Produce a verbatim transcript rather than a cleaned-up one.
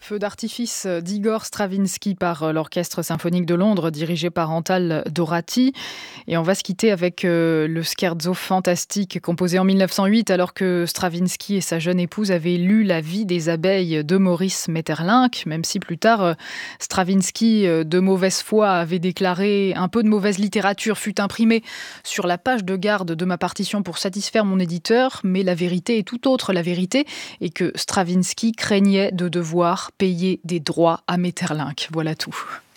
Feu d'artifice d'Igor Stravinsky par l'Orchestre symphonique de Londres, dirigé par Antal Dorati. Et on va se quitter avec euh, le scherzo fantastique composé en mille neuf cent huit, alors que Stravinsky et sa jeune épouse avaient lu La vie des abeilles de Maurice Maeterlinck, même si plus tard, euh, Stravinsky, euh, de mauvaise foi, avait déclaré « Un peu de mauvaise littérature fut imprimée sur la page de garde de ma partition pour satisfaire mon éditeur, mais la vérité est tout autre. La vérité est que Stravinsky craignait de devoir payer des droits à Maeterlinck. » Voilà tout.